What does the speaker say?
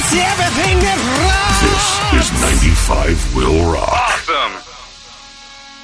It's everything that rocks. This is 95 Will Rock.